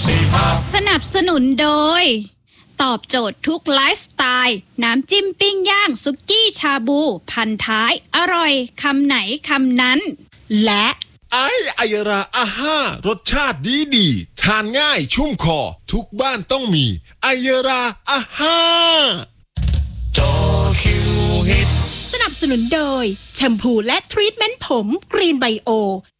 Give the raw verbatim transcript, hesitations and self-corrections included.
สนับสนุนโดยตอบโจทย์ทุกไลฟ์สไตล์น้ำจิ้มปิ้งย่างสุกี้ชาบูพันท้ายอร่อยคำไหนคำนั้นและไอไอยราอาห้ารสชาติดีดีทานง่ายชุ่มคอทุกบ้านต้องมีไอยราอาห้าโจคิวฮิตสนับสนุนโดยแชมพูและทรีทเมนต์ผมกรีนไบโอ